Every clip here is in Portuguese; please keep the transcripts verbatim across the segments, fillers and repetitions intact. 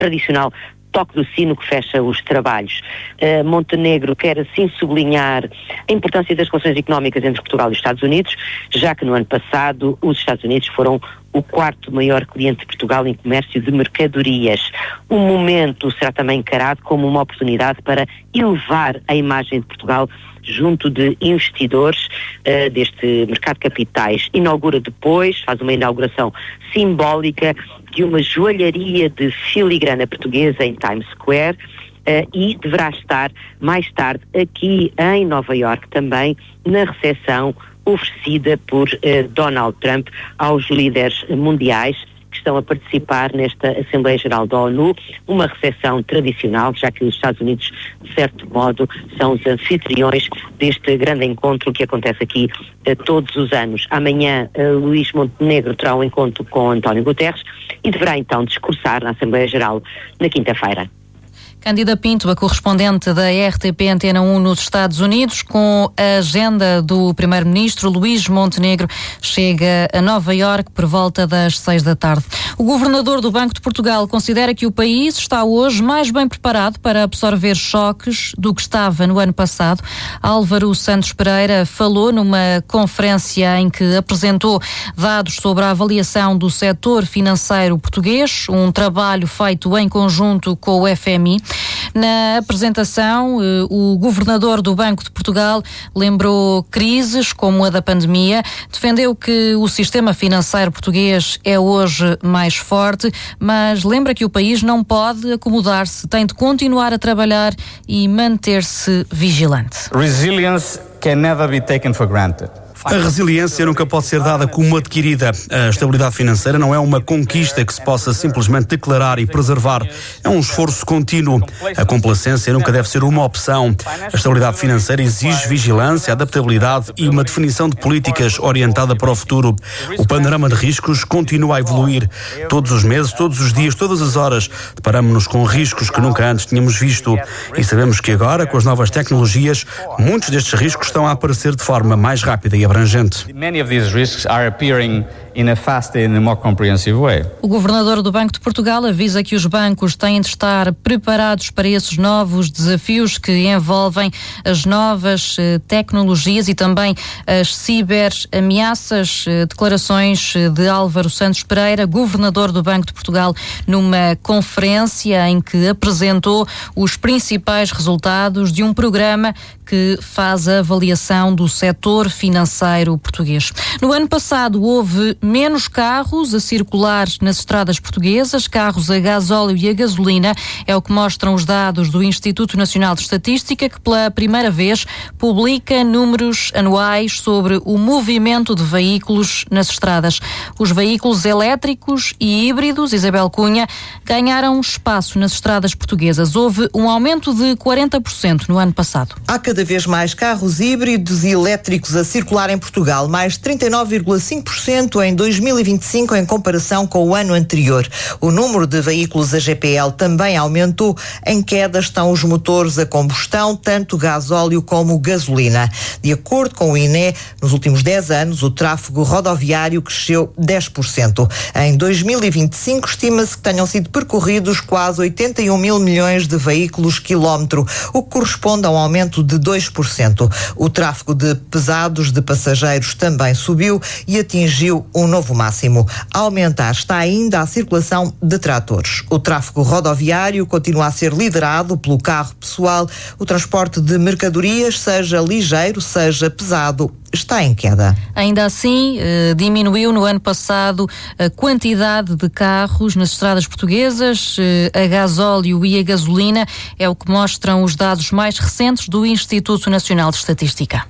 tradicional toque do sino que fecha os trabalhos. Uh, Montenegro quer assim sublinhar a importância das relações económicas entre Portugal e os Estados Unidos, já que no ano passado os Estados Unidos foram o quarto maior cliente de Portugal em comércio de mercadorias. O momento será também encarado como uma oportunidade para elevar a imagem de Portugal junto de investidores uh, deste mercado de capitais. Inaugura depois, faz uma inauguração simbólica de uma joalharia de filigrana portuguesa em Times Square uh, e deverá estar mais tarde aqui em Nova Iorque também na recepção oferecida por uh, Donald Trump aos líderes mundiais que estão a participar nesta Assembleia Geral da ONU, uma recepção tradicional, já que os Estados Unidos, de certo modo, são os anfitriões deste grande encontro que acontece aqui uh, todos os anos. Amanhã, uh, Luís Montenegro terá um encontro com António Guterres e deverá então discursar na Assembleia Geral na quinta-feira. Cândida Pinto, a correspondente da R T P Antena um nos Estados Unidos, com a agenda do primeiro-ministro Luís Montenegro, chega a Nova Iorque por volta das seis da tarde. O governador do Banco de Portugal considera que o país está hoje mais bem preparado para absorver choques do que estava no ano passado. Álvaro Santos Pereira falou numa conferência em que apresentou dados sobre a avaliação do setor financeiro português, um trabalho feito em conjunto com o F M I. Na apresentação, o governador do Banco de Portugal lembrou crises como a da pandemia, defendeu que o sistema financeiro português é hoje mais forte, mas lembra que o país não pode acomodar-se, tem de continuar a trabalhar e manter-se vigilante. Resilience can never be taken for granted. A resiliência nunca pode ser dada como adquirida. A estabilidade financeira não é uma conquista que se possa simplesmente declarar e preservar. É um esforço contínuo. A complacência nunca deve ser uma opção. A estabilidade financeira exige vigilância, adaptabilidade e uma definição de políticas orientada para o futuro. O panorama de riscos continua a evoluir. Todos os meses, todos os dias, todas as horas, deparamos-nos com riscos que nunca antes tínhamos visto. E sabemos que agora, com as novas tecnologias, muitos destes riscos estão a aparecer de forma mais rápida e abrangente. Many of these risks are appearing in a faster and more comprehensive way. O governador do Banco de Portugal avisa que os bancos têm de estar preparados para esses novos desafios que envolvem as novas eh, tecnologias e também as ciberameaças. Eh, declarações de Álvaro Santos Pereira, governador do Banco de Portugal, numa conferência em que apresentou os principais resultados de um programa que faz a avaliação do setor financeiro português. No ano passado houve menos carros a circular nas estradas portuguesas, carros a gasóleo e a gasolina, é o que mostram os dados do Instituto Nacional de Estatística, que pela primeira vez publica números anuais sobre o movimento de veículos nas estradas. Os veículos elétricos e híbridos, Isabel Cunha, ganharam espaço nas estradas portuguesas. Houve um aumento de quarenta por cento no ano passado. Há cada vez mais carros híbridos e elétricos a circular em Portugal, mais trinta e nove vírgula cinco por cento em dois mil e vinte e cinco em comparação com o ano anterior. O número de veículos a G P L também aumentou. Em queda estão os motores a combustão, tanto gasóleo como gasolina. De acordo com o I N E, nos últimos dez anos, o tráfego rodoviário cresceu dez por cento. Em dois mil e vinte e cinco, estima-se que tenham sido percorridos quase oitenta e um mil milhões de veículos quilómetro, o que corresponde a um aumento de dois por cento. O tráfego de pesados de passageiros também subiu e atingiu um novo máximo. A aumentar está ainda a circulação de tratores. O tráfego rodoviário continua a ser liderado pelo carro pessoal. O transporte de mercadorias, seja ligeiro, seja pesado, está em queda. Ainda assim, eh, diminuiu no ano passado a quantidade de carros nas estradas portuguesas, eh, a gasóleo e a gasolina, é o que mostram os dados mais recentes do Instituto Nacional de Estatística.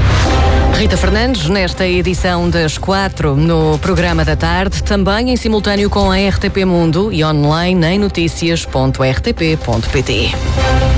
Rita Fernandes, nesta edição das quatro, no programa da tarde, também em simultâneo com a R T P Mundo e online em notícias ponto r t p ponto p t.